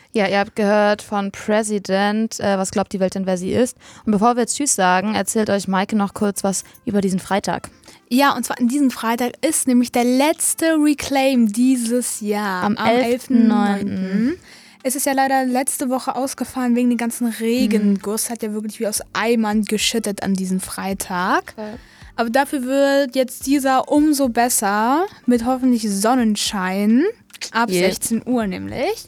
Ja, ihr habt gehört von President, was glaubt die Welt denn, wer sie ist. Und bevor wir jetzt Tschüss sagen, erzählt euch Maike noch kurz was über diesen Freitag. Ja, und zwar an diesem Freitag ist nämlich der letzte Reclaim dieses Jahr. Am 11.9. Es ist ja leider letzte Woche ausgefallen wegen den ganzen Regenguss. Hat ja wirklich wie aus Eimern geschüttet an diesem Freitag. Okay. Aber dafür wird jetzt dieser umso besser mit hoffentlich Sonnenschein. Ab 16 Uhr nämlich.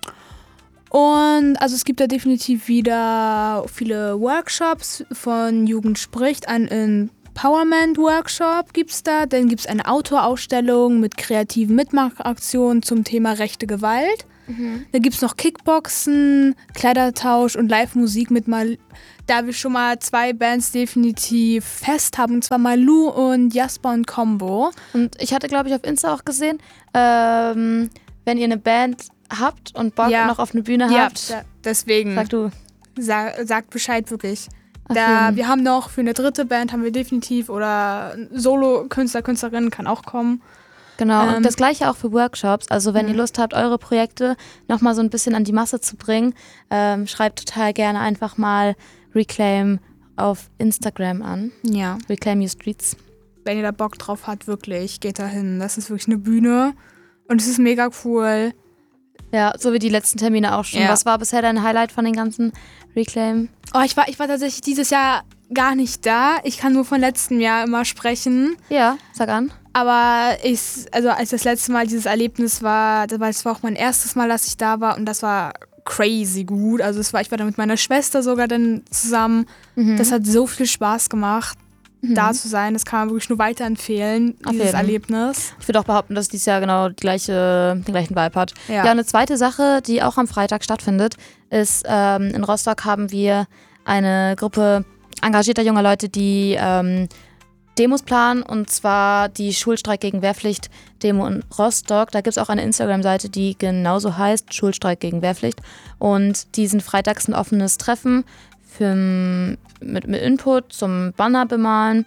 Und also es gibt da definitiv wieder viele Workshops von Jugend spricht. Ein Empowerment-Workshop gibt's da. Dann gibt es eine Outdoor-Ausstellung mit kreativen Mitmachaktionen zum Thema rechte Gewalt. Dann gibt es noch Kickboxen, Kleidertausch und Live-Musik mit da wir schon mal 2 Bands definitiv fest haben, und zwar Malu und Jasper und Combo. Und ich hatte, glaube ich, auf Insta auch gesehen, wenn ihr eine Band habt und Bock noch auf eine Bühne habt. Ja, deswegen. Sag du. Sagt Bescheid wirklich. Okay. Wir haben noch für eine dritte Band haben wir definitiv oder Solo-Künstler, Künstlerinnen kann auch kommen. Genau, und das Gleiche auch für Workshops. Also wenn ihr Lust habt, eure Projekte nochmal so ein bisschen an die Masse zu bringen, schreibt total gerne einfach mal Reclaim auf Instagram an. Ja. Reclaim Your Streets. Wenn ihr da Bock drauf habt, wirklich, geht da hin. Das ist wirklich eine Bühne und es ist mega cool. Ja, so wie die letzten Termine auch schon. Ja. Was war bisher dein Highlight von den ganzen Reclaim? Oh, ich war tatsächlich dieses Jahr gar nicht da. Ich kann nur von letztem Jahr immer sprechen. Ja, sag an. Aber als das letzte Mal dieses Erlebnis war, das war auch mein erstes Mal, dass ich da war und das war crazy gut. Also ich war da mit meiner Schwester sogar dann zusammen. Das hat so viel Spaß gemacht, da zu sein. Das kann man wirklich nur weiterempfehlen, dieses Erlebnis. Ich würde auch behaupten, dass dieses Jahr genau den gleichen Vibe hat. Ja. Ja, eine zweite Sache, die auch am Freitag stattfindet, ist, in Rostock haben wir eine Gruppe engagierter junger Leute, die Demos planen, und zwar die Schulstreik gegen Wehrpflicht-Demo in Rostock. Da gibt es auch eine Instagram-Seite, die genauso heißt, Schulstreik gegen Wehrpflicht. Und diesen Freitags ein offenes Treffen mit Input zum Banner bemalen.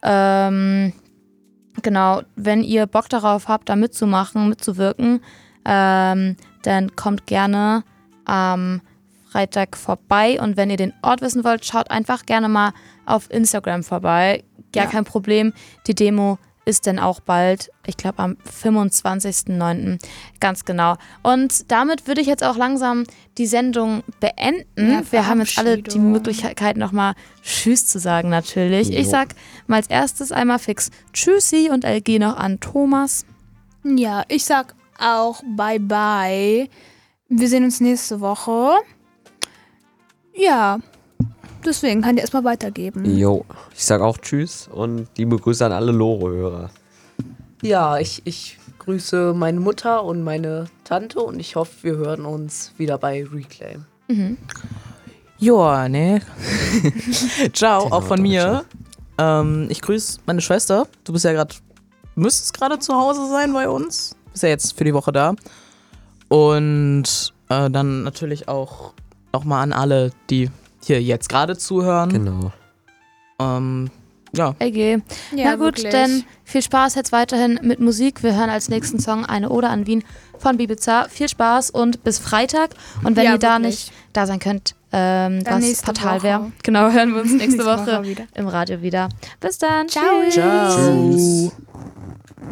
Genau, wenn ihr Bock darauf habt, da mitzumachen, mitzuwirken, dann kommt gerne am Freitag vorbei. Und wenn ihr den Ort wissen wollt, schaut einfach gerne mal auf Instagram vorbei. Ja, kein Problem. Die Demo ist dann auch bald, ich glaube am 25.09. Ganz genau. Und damit würde ich jetzt auch langsam die Sendung beenden. Ja, wir haben jetzt alle die Möglichkeit, nochmal Tschüss zu sagen natürlich. Ich sag mal als erstes einmal fix Tschüssi und LG noch an Thomas. Ja, ich sag auch Bye-bye. Wir sehen uns nächste Woche. Ja, deswegen kann ich erstmal weitergeben. Jo, ich sag auch Tschüss und liebe Grüße an alle Lore-Hörer. Ja, ich grüße meine Mutter und meine Tante und ich hoffe, wir hören uns wieder bei Reclaim. Joa, ne? Ciao, auch von mir. Ich grüße meine Schwester. Du müsstest gerade zu Hause sein bei uns. Bist ja jetzt für die Woche da. Und dann natürlich auch nochmal an alle, die hier jetzt gerade zuhören. Genau. Ja. LG. Ja, Na gut, wirklich. dann viel Spaß jetzt weiterhin mit Musik. Wir hören als nächsten Song Eine Ode an Wien von Bibiza. Viel Spaß und bis Freitag. Und wenn Ja, ihr da wirklich. nicht da sein könnt, was nächste fatal Woche. wäre. Genau, hören wir uns nächste Nächste Woche Woche wieder. im Radio wieder. Bis dann. Ciao. Tschüss. Ciao. Tschüss.